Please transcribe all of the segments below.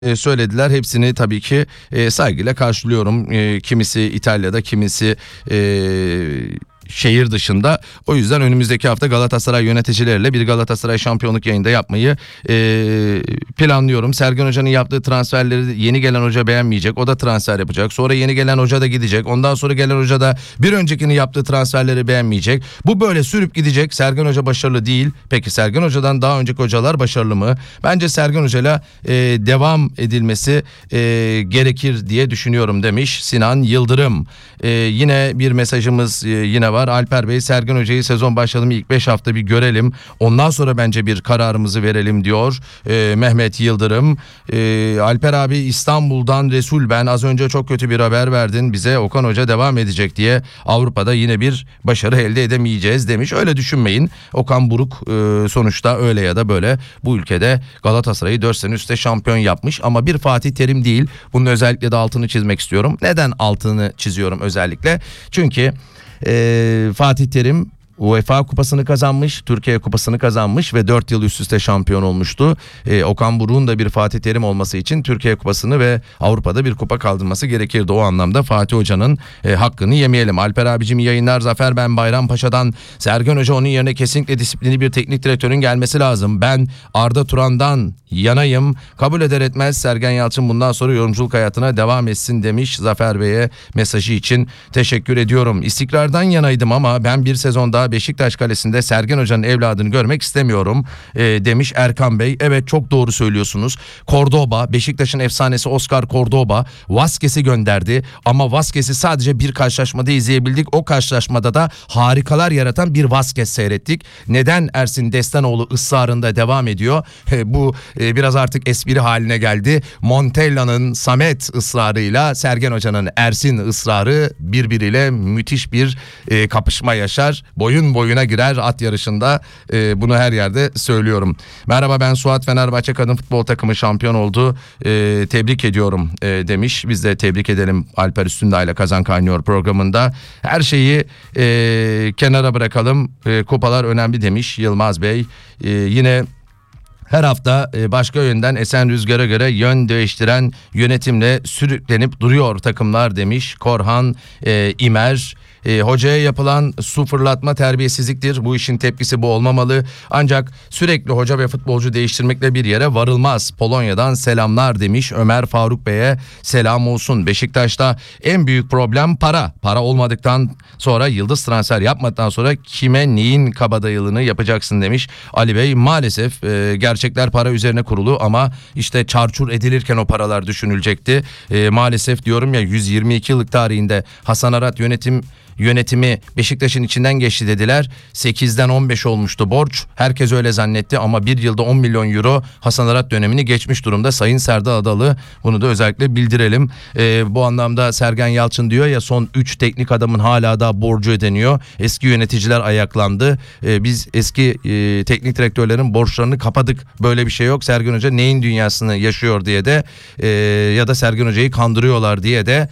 söylediler. Hepsini tabii ki saygıyla karşılıyorum. Kimisi İtalya'da, kimisi şehir dışında. O yüzden önümüzdeki hafta Galatasaray yöneticileriyle bir Galatasaray şampiyonluk yayında yapmayı planlıyorum. Sergen Hoca'nın yaptığı transferleri yeni gelen hoca beğenmeyecek. O da transfer yapacak. Sonra yeni gelen hoca da gidecek. Ondan sonra gelen hoca da bir öncekini yaptığı transferleri beğenmeyecek. Bu böyle sürüp gidecek. Sergen Hoca başarılı değil. Peki Sergen Hoca'dan daha önceki hocalar başarılı mı? Bence Sergen Hoca'yla devam edilmesi gerekir diye düşünüyorum demiş Sinan Yıldırım. Yine bir mesajımız yine var. Alper Bey, Sergen Hoca'yı sezon başladı mı ilk 5 hafta bir görelim. Ondan sonra bence bir kararımızı verelim diyor Mehmet Yıldırım. Alper abi, İstanbul'dan Resul ben. Az önce çok kötü bir haber verdin bize. Okan Hoca devam edecek diye. Avrupa'da yine bir başarı elde edemeyeceğiz demiş. Öyle düşünmeyin. Okan Buruk sonuçta öyle ya da böyle bu ülkede Galatasaray'ı 4 sene üstte şampiyon yapmış. Ama bir Fatih Terim değil. Bunun özellikle de altını çizmek istiyorum. Neden altını çiziyorum özellikle? Çünkü Fatih Terim UEFA kupasını kazanmış, Türkiye kupasını kazanmış ve 4 yıl üst üste şampiyon olmuştu. Okan Buruk'un da bir Fatih Terim olması için Türkiye kupasını ve Avrupa'da bir kupa kaldırması gerekirdi. O anlamda Fatih Hoca'nın hakkını yemeyelim. Alper abicim iyi yayınlar. Zafer ben Bayrampaşa'dan. Sergen Hoca onun yerine kesinlikle disiplinli bir teknik direktörün gelmesi lazım. Ben Arda Turan'dan yanayım. Kabul eder etmez Sergen Yalçın bundan sonra yorumculuk hayatına devam etsin demiş. Zafer Bey'e mesajı için teşekkür ediyorum. İstikrardan yanaydım ama ben bir sezon daha Beşiktaş kalesinde Sergen Hoca'nın evladını görmek istemiyorum demiş Erkan Bey. Evet, çok doğru söylüyorsunuz. Cordoba, Beşiktaş'ın efsanesi Oscar Cordoba Vazquez'i gönderdi ama Vazquez'i sadece bir karşılaşmada izleyebildik. O karşılaşmada da harikalar yaratan bir Vazquez seyrettik. Neden Ersin Destanoğlu ısrarında devam ediyor? Bu biraz artık espri haline geldi. Montella'nın Samet ısrarıyla Sergen Hoca'nın Ersin ısrarı birbiriyle müthiş bir kapışma yaşar. Boyun boyuna girer at yarışında. Bunu her yerde söylüyorum. Merhaba ben Suat, Fenerbahçe kadın futbol takımı şampiyon oldu. Tebrik ediyorum demiş. Biz de tebrik edelim Alper Üstündağ ile Kazan Kaynıyor programında. Her şeyi kenara bırakalım. Kupalar önemli demiş Yılmaz Bey. Yine her hafta başka yönden esen rüzgara göre yön değiştiren yönetimle sürüklenip duruyor takımlar demiş Korhan İmer. Hocaya yapılan su fırlatma terbiyesizliktir. Bu işin tepkisi bu olmamalı. Ancak sürekli hoca ve futbolcu değiştirmekle bir yere varılmaz. Polonya'dan selamlar demiş Ömer Faruk Bey'e selam olsun. Beşiktaş'ta en büyük problem para. Para olmadıktan sonra, yıldız transfer yapmadıktan sonra kime neyin kabadayılığını yapacaksın demiş Ali Bey. Maalesef gerçekler para üzerine kurulu ama işte çarçur edilirken o paralar düşünülecekti. Maalesef diyorum ya, 122 yıllık tarihinde Hasan Arat yönetimi Beşiktaş'ın içinden geçti dediler. 8'den 15 olmuştu borç. Herkes öyle zannetti ama bir yılda 10 milyon euro Hasan Arat dönemini geçmiş durumda. Sayın Serdar Adalı, bunu da özellikle bildirelim. Bu anlamda Sergen Yalçın diyor ya, son 3 teknik adamın hala da borcu ödeniyor. Eski yöneticiler ayaklandı. Biz eski teknik direktörlerin borçlarını kapadık. Böyle bir şey yok. Sergen Hoca neyin dünyasını yaşıyor diye de ya da Sergen Hoca'yı kandırıyorlar diye de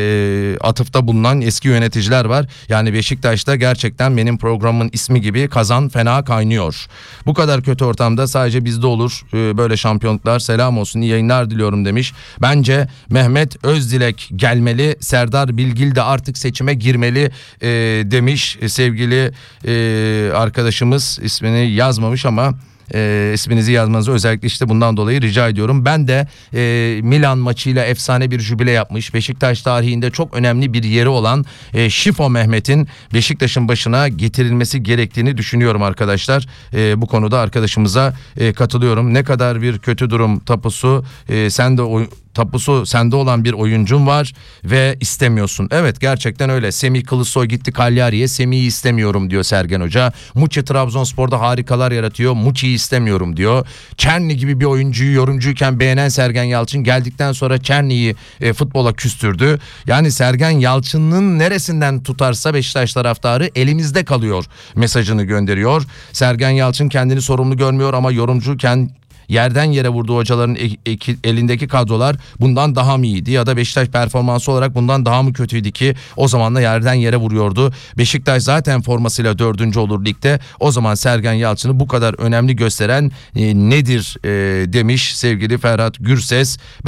atıfta bulunan eski yöneticiler var. Yani Beşiktaş'ta gerçekten benim programın ismi gibi kazan fena kaynıyor. Bu kadar kötü ortamda sadece bizde olur böyle şampiyonluklar. Selam olsun, iyi yayınlar diliyorum demiş. Bence Mehmet Özdilek gelmeli. Serdar Bilgil de artık seçime girmeli demiş sevgili arkadaşımız. İsmini yazmamış ama isminizi yazmanızı özellikle işte bundan dolayı rica ediyorum. Ben de Milan maçıyla efsane bir jübile yapmış, Beşiktaş tarihinde çok önemli bir yeri olan Şifo Mehmet'in Beşiktaş'ın başına getirilmesi gerektiğini düşünüyorum arkadaşlar. Bu konuda arkadaşımıza katılıyorum. Ne kadar bir kötü durum tapusu tapusu sende olan bir oyuncun var ve istemiyorsun. Evet, gerçekten öyle. Semih Kılıçsoy gitti Cagliari'ye, Semih'i istemiyorum diyor Sergen Hoca. Muçi Trabzonspor'da harikalar yaratıyor, Muçi'yi istemiyorum diyor. Çerni gibi bir oyuncuyu yorumcuyken beğenen Sergen Yalçın geldikten sonra Çerni'yi futbola küstürdü. Yani Sergen Yalçın'ın neresinden tutarsa Beşiktaş taraftarı elimizde kalıyor mesajını gönderiyor. Sergen Yalçın kendini sorumlu görmüyor ama yorumcuyken yerden yere vurduğu hocaların elindeki kadrolar bundan daha mı iyiydi ya da Beşiktaş performansı olarak bundan daha mı kötüydü ki o zaman da yerden yere vuruyordu. Beşiktaş zaten formasıyla 4. olur ligde. O zaman Sergen Yalçın'ı bu kadar önemli gösteren nedir demiş sevgili Ferhat Gürses.